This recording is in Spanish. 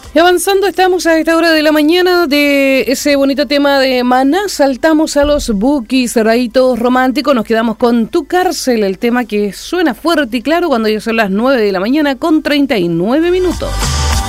Y avanzando, estamos a esta hora de la mañana de ese bonito tema de Maná. Saltamos a los Bukis, cerraditos románticos. Nos quedamos con Tu Cárcel, el tema que suena fuerte y claro cuando ya son las 9 de la mañana con 39 minutos.